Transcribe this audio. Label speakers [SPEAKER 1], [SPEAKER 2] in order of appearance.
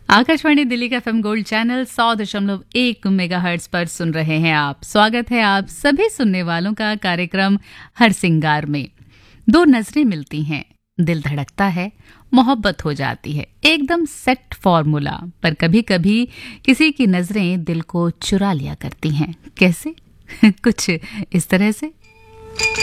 [SPEAKER 1] आकाशवाणी दिल्ली का FM gold channel 100.1 megahertz पर सुन रहे हैं आप। स्वागत है आप सभी सुनने वालों का कार्यक्रम हर सिंगार में। दो नजरें मिलती हैं, दिल धड़कता है, मोहब्बत हो जाती है, एकदम सेट फॉर्मूला। पर कभी कभी किसी की नजरें दिल को चुरा लिया करती हैं। कैसे? कुछ इस तरह से।